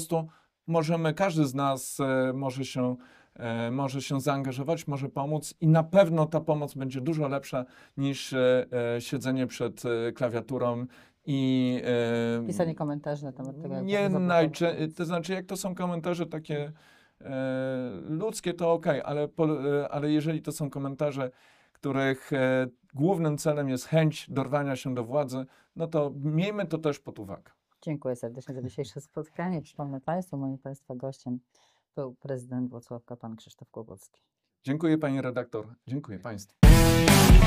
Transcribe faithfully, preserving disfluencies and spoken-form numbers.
prostu możemy, każdy z nas e, może się, e, może się zaangażować, może pomóc i na pewno ta pomoc będzie dużo lepsza niż e, e, siedzenie przed e, klawiaturą i e, Pisanie komentarzy na temat tego, jak nie zablokować najczę- pomoc. to znaczy jak to są komentarze takie e, ludzkie, to okej, ale, po- e, ale jeżeli to są komentarze, których e, głównym celem jest chęć dorwania się do władzy, no to miejmy to też pod uwagę. Dziękuję serdecznie za dzisiejsze spotkanie. Przypomnę Państwu, moim Państwa gościem był prezydent Włocławka, pan Krzysztof Kłobucki. Dziękuję pani redaktor, dziękuję państwu.